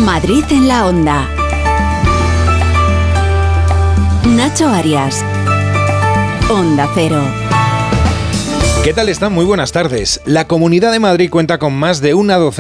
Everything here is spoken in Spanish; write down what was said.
Madrid en la Onda. Nacho Arias. Onda Cero. ¿Qué tal están? Muy buenas tardes. La Comunidad de Madrid cuenta con más de una docena